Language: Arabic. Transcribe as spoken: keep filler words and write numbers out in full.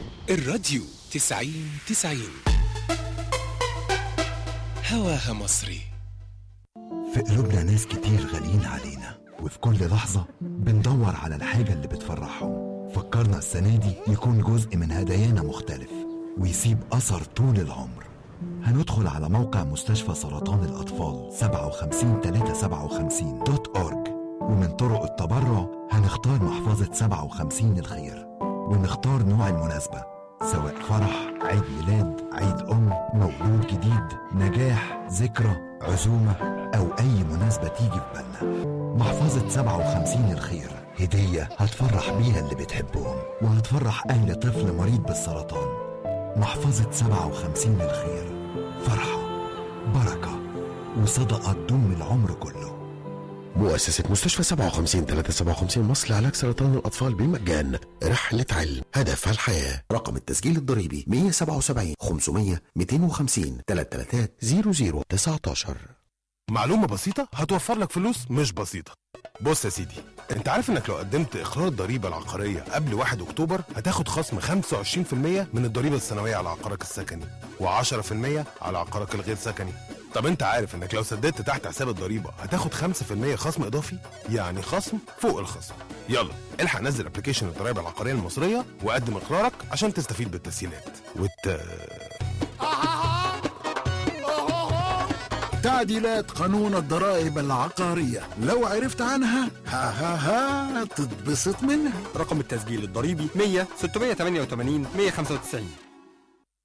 الراديو تسعين تسعين هواها مصري. في قلوبنا ناس كتير غاليين علينا، وفي كل لحظة بندور على الحاجة اللي بتفرحهم. فكرنا السنة دي يكون جزء من هدايانا مختلف ويسيب أثر طول العمر. هندخل على موقع مستشفى سرطان الأطفال سبعة وخمسين تلاتة سبعة وخمسين دوت أورج، ومن طرق التبرع هنختار محفظة سبعة وخمسين الخير، ونختار نوع المناسبة سواء فرح، عيد ميلاد، عيد أم، مولود جديد، نجاح، ذكرى، عزومة أو أي مناسبة تيجي في بالنا. محفظة سبعة وخمسين الخير هدية هتفرح بيها اللي بتحبهم وهتفرح أهل طفل مريض بالسرطان. محفظة سبعة وخمسين الخير، فرحة، بركة، وصدقة تدوم العمر كله. مؤسسة مستشفى سبعة وخمسين تلاتة سبعة وخمسين مصر لعلاج سرطان الأطفال بالمجان. رحلة علم هدفها الحياة. رقم التسجيل الضريبي مية وسبعة وسبعين خمسمية ميتين وخمسين تلاتة تلاتات زيرو زيرو تسعتاشر. معلومة بسيطة هتوفر لك فلوس مش بسيطة. بص يا سيدي، انت عارف انك لو قدمت اقرار الضريبة العقارية قبل واحد اكتوبر هتاخد خصم خمسة وعشرين بالمية من الضريبة السنوية على عقارك السكني وعشرة بالمية على عقارك الغير سكني. طب انت عارف انك لو سددت تحت حساب الضريبة هتاخد خمسة بالمية خصم اضافي، يعني خصم فوق الخصم. يلا الحق نزل ابلكيشن الضريبة العقارية المصرية وقدم اقرارك عشان تستفيد بالتسهيلات والت... تعديلات قانون الضرائب العقارية، لو عرفت عنها ها ها ها تتبسط منها. رقم التسجيل الضريبي مية ستمية تمانية وتمانين مية خمسة وتسعين.